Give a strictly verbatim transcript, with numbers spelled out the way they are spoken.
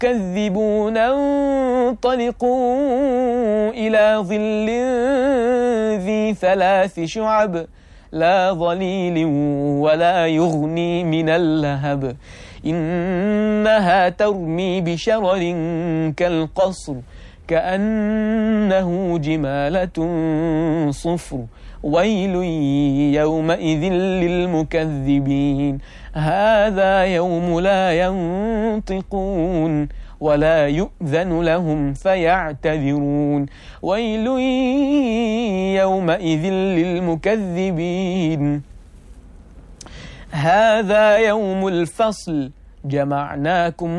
تكذبون انطلقوا إلى ظل ذي ثلاث شعب لا ظليل ولا يغني من اللهب إنها ترمي بشرر كالقصر كأنه جمالة صفر ويل يومئذ للمكذبين هذا يوم لا ينطقون ولا يؤذن لهم فيعتذرون ويل يومئذ للمكذبين هذا يوم الفصل جمعناكم